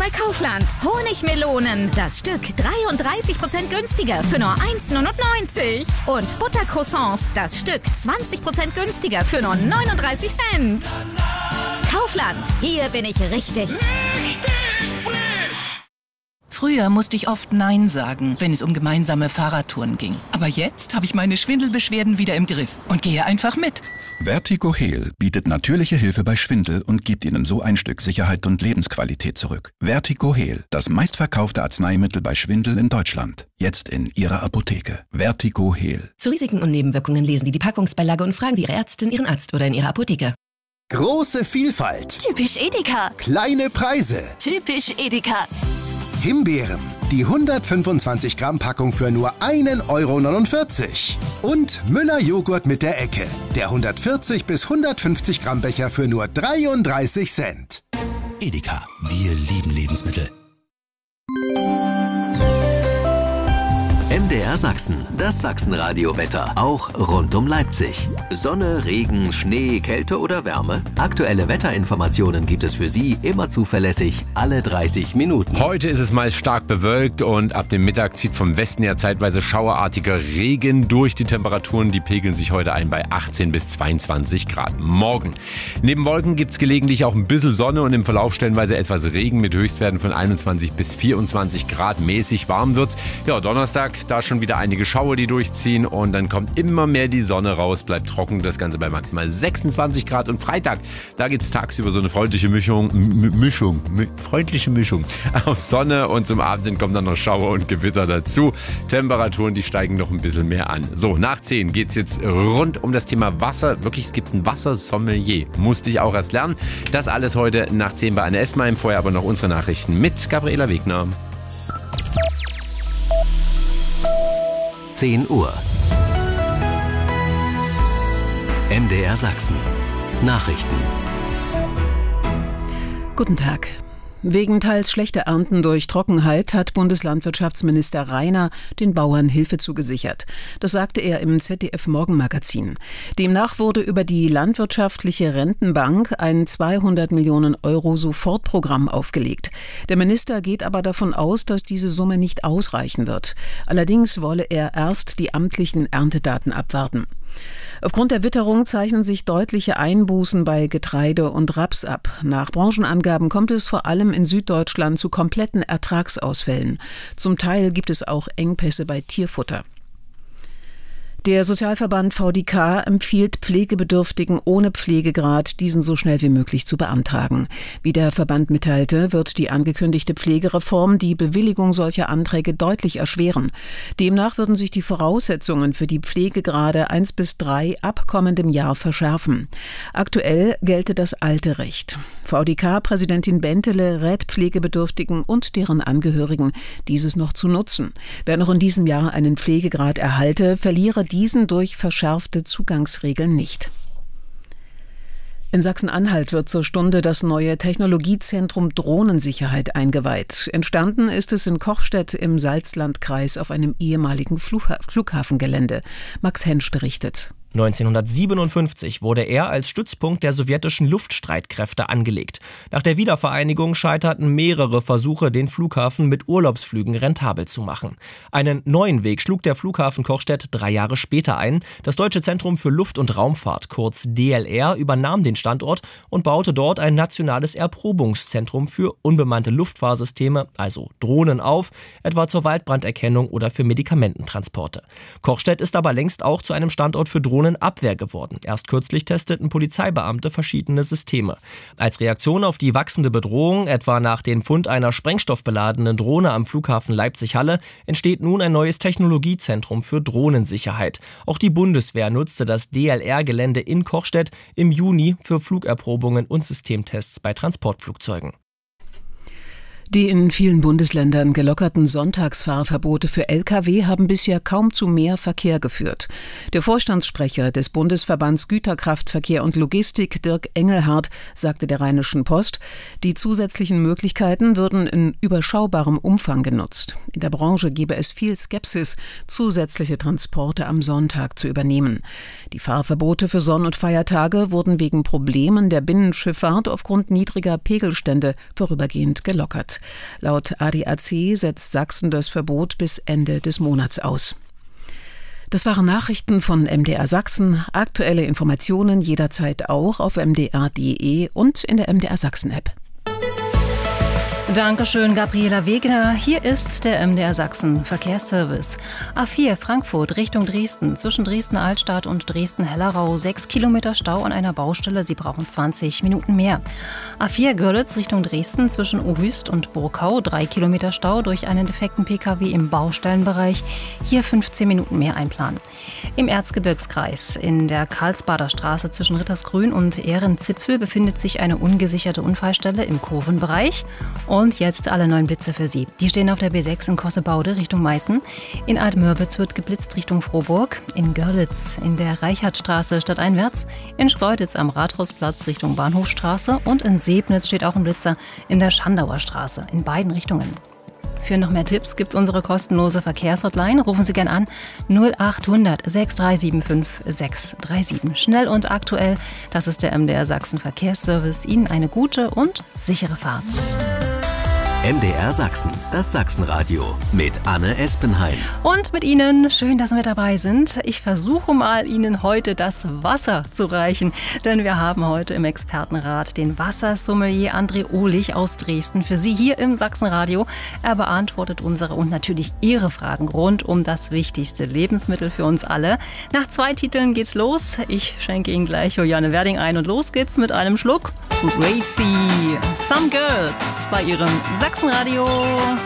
bei Kaufland. Honigmelonen, das Stück 33% günstiger für nur 1,99 €. Und Buttercroissants, das Stück 20% günstiger für nur 39 Cent. Kaufland, hier bin ich richtig. Früher musste ich oft Nein sagen, wenn es um gemeinsame Fahrradtouren ging. Aber jetzt habe ich meine Schwindelbeschwerden wieder im Griff und gehe einfach mit. Vertigo-Heal bietet natürliche Hilfe bei Schwindel und gibt Ihnen so ein Stück Sicherheit und Lebensqualität zurück. Vertigo-Heal, das meistverkaufte Arzneimittel bei Schwindel in Deutschland. Jetzt in Ihrer Apotheke. Vertigo-Heal. Zu Risiken und Nebenwirkungen lesen Sie die Packungsbeilage und fragen Sie Ihre Ärztin, Ihren Arzt oder in Ihrer Apotheke. Große Vielfalt. Typisch Edeka. Kleine Preise. Typisch Edeka. Himbeeren. Die 125 Gramm Packung für nur 1,49 €. Und Müller Joghurt mit der Ecke. Der 140 bis 150 Gramm Becher für nur 33 Cent. Edeka. Wir lieben Lebensmittel. MDR Sachsen, das Sachsenradio-Wetter, auch rund um Leipzig. Sonne, Regen, Schnee, Kälte oder Wärme? Aktuelle Wetterinformationen gibt es für Sie immer zuverlässig, alle 30 Minuten. Heute ist es meist stark bewölkt und ab dem Mittag zieht vom Westen her zeitweise schauerartiger Regen durch. Die Temperaturen, die pegeln sich heute ein bei 18 bis 22 Grad. Morgen. Neben Wolken gibt es gelegentlich auch ein bisschen Sonne und im Verlauf stellenweise etwas Regen mit Höchstwerten von 21 bis 24 Grad. Mäßig warm wird's. Ja, Donnerstag, da schon wieder einige Schauer, die durchziehen und dann kommt immer mehr die Sonne raus, bleibt trocken, das Ganze bei maximal 26 Grad. Und Freitag, da gibt es tagsüber so eine freundliche Mischung aus Sonne und zum Abend hin kommen dann noch Schauer und Gewitter dazu. Temperaturen, die steigen noch ein bisschen mehr an. So, nach 10 geht es jetzt rund um das Thema Wasser. Wirklich, es gibt ein Wassersommelier. Musste ich auch erst lernen. Das alles heute nach 10 bei Anne Esmeim. Vorher aber noch unsere Nachrichten mit Gabriela Wegner. 10 Uhr. MDR Sachsen. Nachrichten. Guten Tag. Wegen teils schlechter Ernten durch Trockenheit hat Bundeslandwirtschaftsminister Rainer den Bauern Hilfe zugesichert. Das sagte er im ZDF-Morgenmagazin. Demnach wurde über die Landwirtschaftliche Rentenbank ein 200 Millionen € Sofortprogramm aufgelegt. Der Minister geht aber davon aus, dass diese Summe nicht ausreichen wird. Allerdings wolle er erst die amtlichen Erntedaten abwarten. Aufgrund der Witterung zeichnen sich deutliche Einbußen bei Getreide und Raps ab. Nach Branchenangaben kommt es vor allem in Süddeutschland zu kompletten Ertragsausfällen. Zum Teil gibt es auch Engpässe bei Tierfutter. Der Sozialverband VDK empfiehlt Pflegebedürftigen ohne Pflegegrad, diesen so schnell wie möglich zu beantragen. Wie der Verband mitteilte, wird die angekündigte Pflegereform die Bewilligung solcher Anträge deutlich erschweren. Demnach würden sich die Voraussetzungen für die Pflegegrade 1 bis 3 ab kommendem Jahr verschärfen. Aktuell gelte das alte Recht. VDK-Präsidentin Bentele rät Pflegebedürftigen und deren Angehörigen, dieses noch zu nutzen. Wer noch in diesem Jahr einen Pflegegrad erhalte, verliere diesen durch verschärfte Zugangsregeln nicht. In Sachsen-Anhalt wird zur Stunde das neue Technologiezentrum Drohnensicherheit eingeweiht. Entstanden ist es in Kochstedt im Salzlandkreis auf einem ehemaligen Flughafengelände. Max Hensch berichtet. 1957 wurde er als Stützpunkt der sowjetischen Luftstreitkräfte angelegt. Nach der Wiedervereinigung scheiterten mehrere Versuche, den Flughafen mit Urlaubsflügen rentabel zu machen. Einen neuen Weg schlug der Flughafen Kochstedt 3 Jahre später ein. Das Deutsche Zentrum für Luft- und Raumfahrt, kurz DLR, übernahm den Standort und baute dort ein nationales Erprobungszentrum für unbemannte Luftfahrsysteme, also Drohnen, auf, etwa zur Waldbranderkennung oder für Medikamententransporte. Kochstedt ist aber längst auch zu einem Standort für Drohnenabwehr geworden. Erst kürzlich testeten Polizeibeamte verschiedene Systeme. Als Reaktion auf die wachsende Bedrohung, etwa nach dem Fund einer sprengstoffbeladenen Drohne am Flughafen Leipzig-Halle, entsteht nun ein neues Technologiezentrum für Drohnensicherheit. Auch die Bundeswehr nutzte das DLR-Gelände in Kochstedt im Juni für Flugerprobungen und Systemtests bei Transportflugzeugen. Die in vielen Bundesländern gelockerten Sonntagsfahrverbote für Lkw haben bisher kaum zu mehr Verkehr geführt. Der Vorstandssprecher des Bundesverbands Güterkraftverkehr und Logistik, Dirk Engelhardt, sagte der Rheinischen Post, die zusätzlichen Möglichkeiten würden in überschaubarem Umfang genutzt. In der Branche gebe es viel Skepsis, zusätzliche Transporte am Sonntag zu übernehmen. Die Fahrverbote für Sonn- und Feiertage wurden wegen Problemen der Binnenschifffahrt aufgrund niedriger Pegelstände vorübergehend gelockert. Verbot. Laut ADAC setzt Sachsen das Verbot bis Ende des Monats aus. Das waren Nachrichten von MDR Sachsen. Aktuelle Informationen jederzeit auch auf mdr.de und in der MDR Sachsen-App. Dankeschön, Gabriela Wegner. Hier ist der MDR Sachsen Verkehrsservice. A4 Frankfurt Richtung Dresden. Zwischen Dresden-Altstadt und Dresden-Hellerau 6 Kilometer Stau an einer Baustelle. Sie brauchen 20 Minuten mehr. A4 Görlitz Richtung Dresden. Zwischen Ohüst und Burkau 3 Kilometer Stau durch einen defekten Pkw im Baustellenbereich. Hier 15 Minuten mehr einplanen. Im Erzgebirgskreis in der Karlsbader Straße zwischen Rittersgrün und Ehrenzipfel befindet sich eine ungesicherte Unfallstelle im Kurvenbereich. Und jetzt alle neuen Blitze für Sie. Die stehen auf der B6 in Kossebaude Richtung Meißen. In Altmörbitz wird geblitzt Richtung Frohburg. In Görlitz in der Reichardtstraße stadteinwärts. In Schkeuditz am Rathausplatz Richtung Bahnhofstraße. Und in Sebnitz steht auch ein Blitzer in der Schandauer Straße. In beiden Richtungen. Für noch mehr Tipps gibt es unsere kostenlose Verkehrshotline. Rufen Sie gern an 0800 6375 637. Schnell und aktuell, das ist der MDR Sachsen Verkehrsservice. Ihnen eine gute und sichere Fahrt. MDR Sachsen, das Sachsenradio mit Anne Espenheim. Und mit Ihnen, schön, dass Sie mit dabei sind. Ich versuche mal, Ihnen heute das Wasser zu reichen. Denn wir haben heute im Expertenrat den Wassersommelier André Ohlich aus Dresden für Sie hier im Sachsenradio. Er beantwortet unsere und natürlich Ihre Fragen rund um das wichtigste Lebensmittel für uns alle. Nach 2 Titeln geht's los. Ich schenke Ihnen gleich Juliane Werding ein und los geht's mit einem Schluck Racy. Some Girls bei Ihrem Sachsenradio.